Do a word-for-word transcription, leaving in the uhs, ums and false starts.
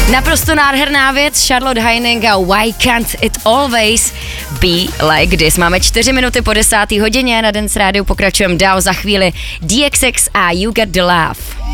Naprosto nádherná věc, Charlotte Heining a Why Can't It Always Be Like This. Máme čtyři minuty po desáté hodině, na Dance Rádiu pokračujeme dál za chvíli D X X a You Get The Love.